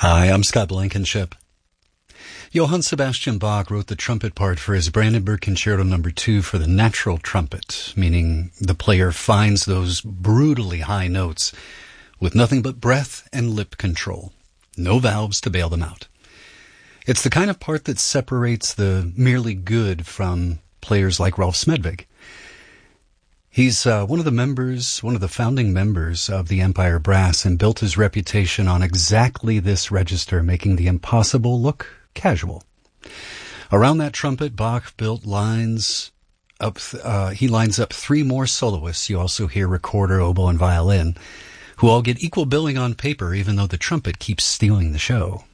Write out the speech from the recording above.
Hi, I'm Scott Blankenship. Johann Sebastian Bach wrote the trumpet part for his Brandenburg Concerto No. 2 for the natural trumpet, meaning the player finds those brutally high notes with nothing but breath and lip control. No valves to bail them out. It's the kind of part that separates the merely good from players like Rolf Smedvig. He's one of the founding members of the Empire Brass, and built his reputation on exactly this register, making the impossible look casual. Around that trumpet, Bach lines up 3 more soloists. You also hear recorder, oboe, and violin, who all get equal billing on paper, even though the trumpet keeps stealing the show.